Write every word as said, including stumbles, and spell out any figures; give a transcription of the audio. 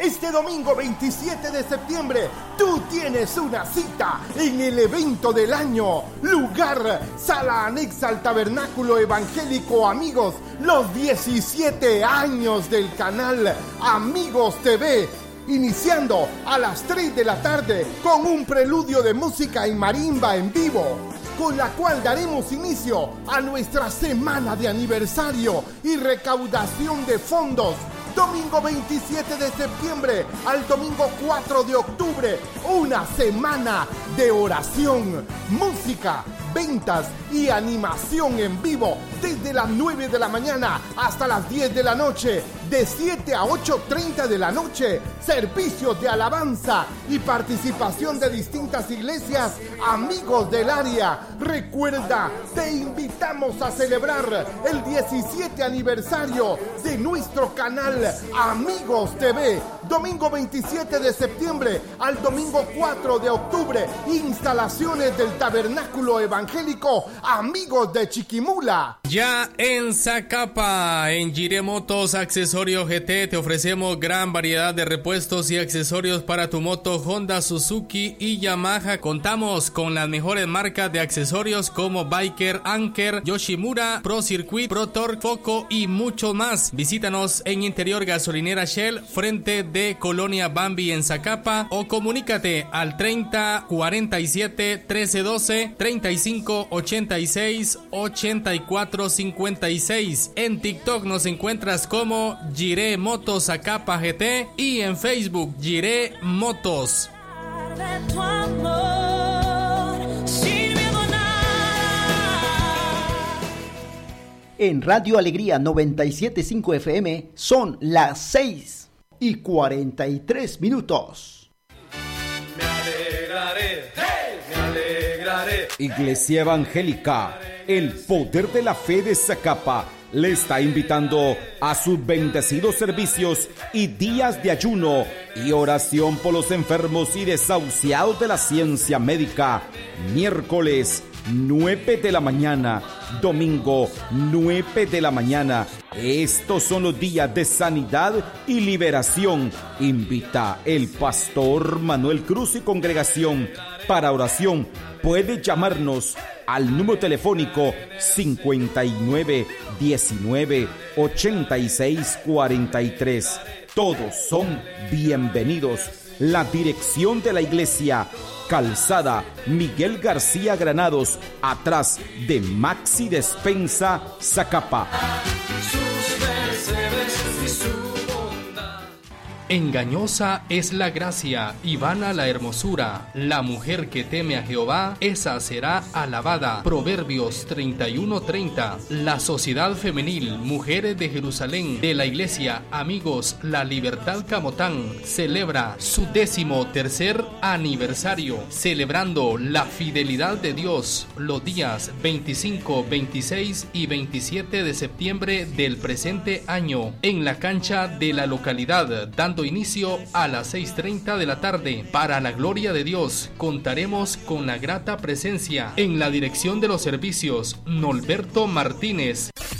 Este domingo veintisiete de septiembre, tú tienes una cita en el evento del año. Lugar, sala anexa al Tabernáculo Evangélico Amigos, los diecisiete años del canal Amigos T V. Iniciando a las tres de la tarde con un preludio de música en marimba en vivo, con la cual daremos inicio a nuestra semana de aniversario y recaudación de fondos. Domingo veintisiete de septiembre al domingo cuatro de octubre, una semana de oración, música, ventas y animación en vivo desde las nueve de la mañana hasta las diez de la noche, de siete a ocho y media de la noche, servicios de alabanza y participación de distintas iglesias, amigos del área. Recuerda, te invitamos a celebrar el diecisiete aniversario de nuestro canal Amigos T V. Domingo veintisiete de septiembre al domingo cuatro de octubre, instalaciones del Tabernáculo Evangélico Amigos de Chiquimula. Ya en Zacapa, en Jiré Motos Accesorios G T, te ofrecemos gran variedad de repuestos y accesorios para tu moto Honda, Suzuki y Yamaha. Contamos con las mejores marcas de accesorios como Biker, Anker, Yoshimura, Pro Circuit, Pro Torque, Foco y mucho más. Visítanos en Interior Gasolinera Shell, frente de Colonia Bambi en Zacapa, o comunícate al treinta cuarenta y siete trece doce, treinta y cinco ochenta y seis ochenta y cuatro cincuenta y seis. En TikTok nos encuentras como Jiré Motos Zacapa G T y en Facebook Jiré Motos. En Radio Alegría noventa y siete punto cinco F M son las seis y cuarenta y tres minutos. Me alegraré, hey, me alegraré. Iglesia Evangélica, el poder de la fe de Zacapa, le está invitando a sus bendecidos servicios y días de ayuno y oración por los enfermos y desahuciados de la ciencia médica. Miércoles nueve de la mañana, domingo nueve de la mañana. Estos son los días de sanidad y liberación. Invita el pastor Manuel Cruz y congregación. Para oración puede llamarnos al número telefónico cincuenta y nueve diecinueve ochenta y seis cuarenta y tres. Todos son bienvenidos. La dirección de la iglesia: Calzada Miguel García Granados, atrás de Maxi Despensa, Zacapa. Engañosa es la gracia y vana la hermosura. La mujer que teme a Jehová, esa será alabada. Proverbios treinta y uno treinta. La Sociedad Femenil Mujeres de Jerusalén de la Iglesia Amigos La Libertad Camotán celebra su décimo tercer aniversario, celebrando la fidelidad de Dios los días veinticinco, veintiséis y veintisiete de septiembre del presente año en la cancha de la localidad, dando inicio a las seis y media de la tarde. Para la gloria de Dios, contaremos con la grata presencia en la dirección de los servicios Norberto Martínez.